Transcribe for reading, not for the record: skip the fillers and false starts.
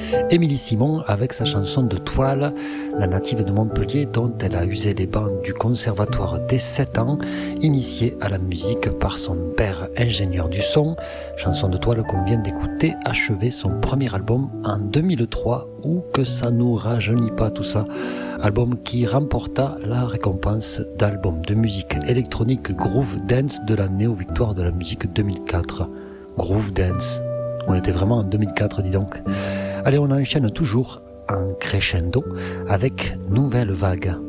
Émilie Simon avec sa chanson de Toile, la native de Montpellier dont elle a usé les bancs du conservatoire dès 7 ans, initiée à la musique par son père ingénieur du son. Chanson de Toile qu'on vient d'écouter achever son premier album en 2003, ou que ça nous rajeunit pas tout ça. Album qui remporta la récompense d'album de musique électronique Groove Dance de la Néo-Victoire de la musique 2004. Groove Dance. On était vraiment en 2004, dis donc. Allez, on enchaîne toujours en crescendo avec Nouvelle Vague.